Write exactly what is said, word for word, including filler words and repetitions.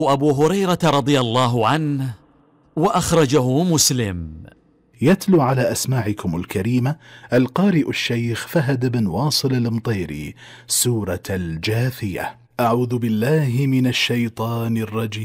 أبو هريرة رضي الله عنه، وأخرجه مسلم. يتلو على أسماعكم الكريمة القارئ الشيخ فهد بن واصل المطيري سورة الجاثية. أعوذ بالله من الشيطان الرجيم.